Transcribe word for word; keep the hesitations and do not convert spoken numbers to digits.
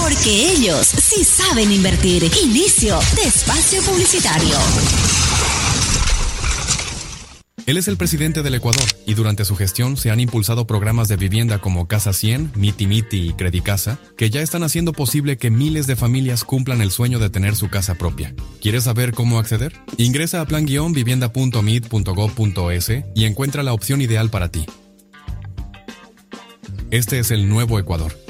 Porque ellos sí saben invertir. Inicio de espacio publicitario. Él es el presidente del Ecuador y durante su gestión se han impulsado programas de vivienda como Casa cien, Miti Miti y Credicasa, que ya están haciendo posible que miles de familias cumplan el sueño de tener su casa propia. ¿Quieres saber cómo acceder? Ingresa a plan guion vivienda punto mit punto gob punto es y encuentra la opción ideal para ti. Este es el nuevo Ecuador.